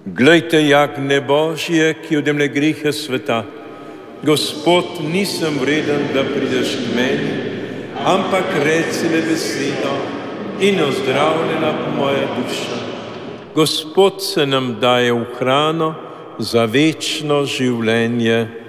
Glejte, jagnje Božje, ki odjemlje grehe sveta. Gospod, nisem vreden, da prideš k meni, ampak reci le besedo in ozdravljena moja duša. Gospod se nam daje v hrano za večno življenje.